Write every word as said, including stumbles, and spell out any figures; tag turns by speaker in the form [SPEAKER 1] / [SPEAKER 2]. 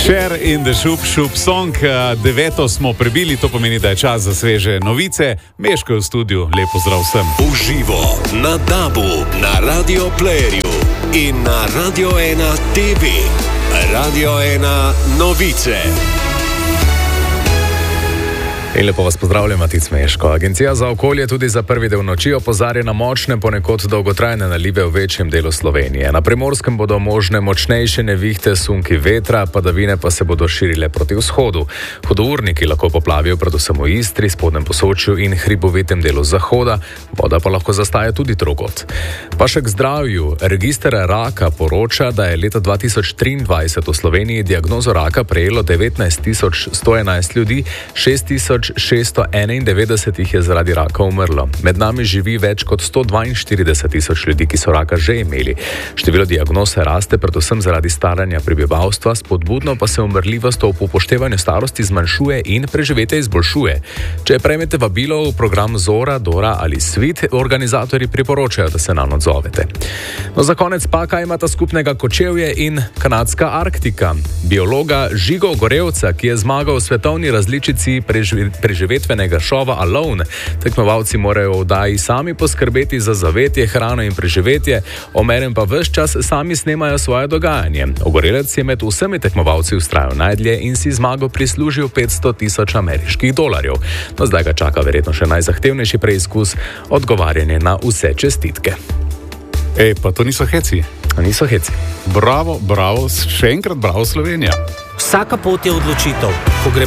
[SPEAKER 1] Cher in the Šup Šup Song. Deveto smo prebili, to pomeni, da je čas za sveže novice. Meško je v studiu, lep pozdrav vsem.
[SPEAKER 2] Uživo na Dabu, na Radio Playerju in na Radio ena T V. Radio ena novice.
[SPEAKER 3] In lepo vas pozdravljam, Matic Meško. Agencija za okolje tudi za prvi del noči opozarja na močne, ponekod dolgotrajne nalive v večjem delu Slovenije. Na Primorskem bodo možne močnejše nevihte, sunki vetra, padavine pa se bodo širile proti vzhodu. Hudourniki lahko poplavijo predvsem v Istri, spodnjem Posočju in hribovitem delu zahoda, voda pa lahko zastaja tudi drugod. Pa še k zdravju. Register raka poroča, da je leta dva tisoč triindvajset v Sloveniji diagnozo raka prejelo devetnajst tisoč sto enajst ljudi, šest tisoč šeststo enaindevetdeset jih je zaradi raka umrlo. Med nami živi več kot sto dvainštirideset tisoč ljudi, ki so raka že imeli. Število diagnoz raste predvsem zaradi staranja prebivalstva, spodbudno pa se umrljivost ob upoštevanju starosti zmanjšuje in preživetje izboljšuje. Če prejmete vabilo v program Zora, Dora ali Svit, organizatorji priporočajo, da se nam odzovete. No, za konec pa, kaj imata skupnega Kočevje in kanadska Arktika. Biologa Žigo Gorevca, ki je zmagal v svetovni različici preživ preživetvenega šova Alone. Tekmovalci morajo v oddaji sami poskrbeti za zavetje, hrano in preživetje, omerem pa ves čas sami snemajo svoje dogajanje. Ogorelec je med vsemi tekmovalci vztrajal najdlje in si zmago prislužil petsto tisoč ameriških dolarjev. No, zdaj ga čaka verjetno še najzahtevnejši preizkus, odgovarjanje na vse čestitke.
[SPEAKER 1] Ej, pa to niso heci.
[SPEAKER 3] Niso heci.
[SPEAKER 1] Bravo, bravo, še enkrat bravo Slovenija.
[SPEAKER 4] Vsaka pot je odločitev, ko gremo